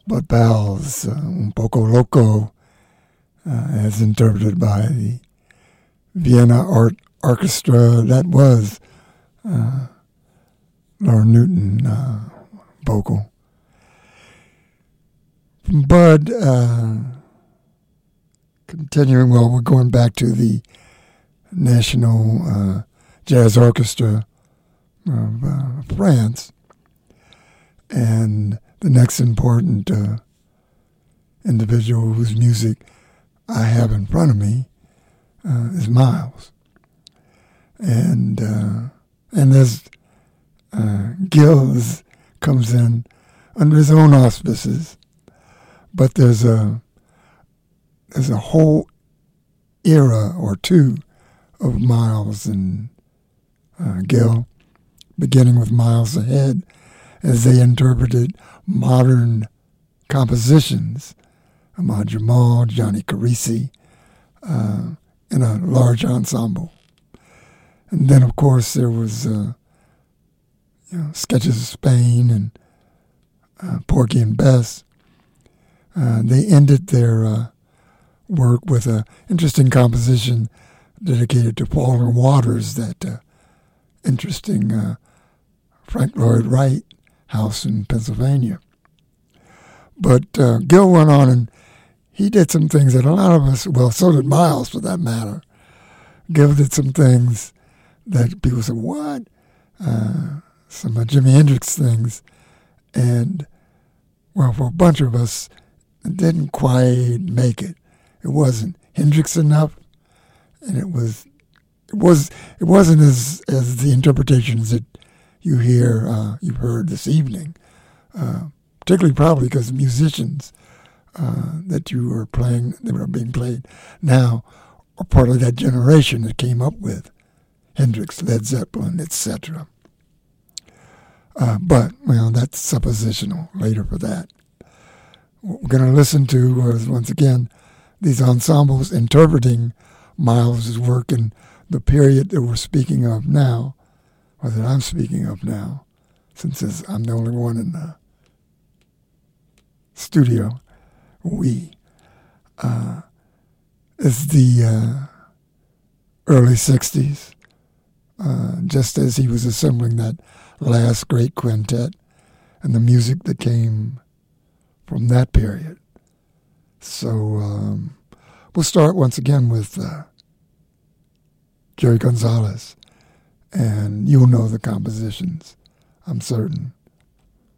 Bud Powell's Un Poco Loco, as interpreted by the Vienna Art Orchestra. That was Laura Newton vocal. Bud, continuing, well, we're going back to the National Jazz Orchestra of France, and the next important individual whose music I have in front of me is Miles, and there's Gills comes in under his own auspices, but there's a whole era or two of Miles and Gil, beginning with Miles Ahead, as they interpreted modern compositions, Ahmad Jamal, Johnny Carisi, in a large ensemble. And then, of course, there was Sketches of Spain and Porgy and Bess. They ended their work with an interesting composition dedicated to Fallen Waters, that interesting Frank Lloyd Wright house in Pennsylvania. But Gil went on and he did some things that a lot of us, well, so did Miles for that matter. Gil did some things that people said, what? Some of Jimi Hendrix things. And, well, for a bunch of us, it didn't quite make it. It wasn't Hendrix enough, and it wasn't as the interpretations that you've heard this evening, particularly probably because the musicians that are being played now are part of that generation that came up with Hendrix, Led Zeppelin, etc. But, well, that's suppositional later for that. What we're going to listen to is, once again, these ensembles interpreting Miles' work in the period that we're speaking of now, or that I'm speaking of now, since I'm the only one in the studio. Is the early 60s, just as he was assembling that last great quintet and the music that came from that period. So we'll start once again with Jerry Gonzalez, and you'll know the compositions, I'm certain.